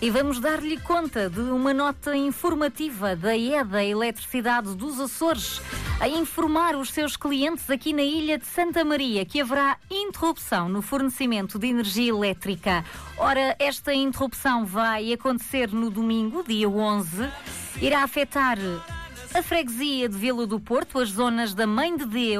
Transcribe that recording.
E vamos dar-lhe conta de uma nota informativa da EDA Eletricidade dos Açores a informar os seus clientes aqui na ilha de Santa Maria que haverá interrupção no fornecimento de energia elétrica. Ora, esta interrupção vai acontecer no domingo, dia 11, irá afetar a freguesia de Vila do Porto, as zonas da Mãe de Deus,